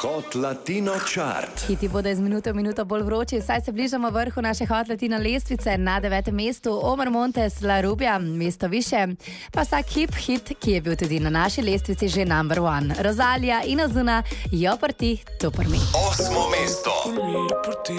Hot Latino Chart. Hiti bodo iz minuto v minuto bolj vroči, saj se bližamo vrhu naše Hot Latino lestvice. Na 9. mestu Omar Montes, La Rubia, mesto više. Pa vsak hit, ki je bil tudi na naši lestvici že number one. Rosalija in Ozuna, Jo per ti, tu per mi. 8. mesto.